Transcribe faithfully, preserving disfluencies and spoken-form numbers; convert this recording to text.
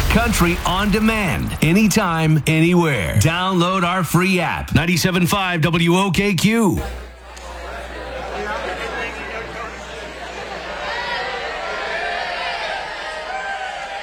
country on demand, anytime, anywhere. Download our free app, ninety-seven point five W O K Q.